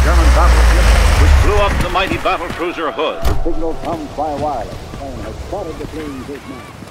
German battleship, which blew up the mighty battlecruiser Hood. The signal comes by wireless. Plane has spotted the fleeing Vietnam.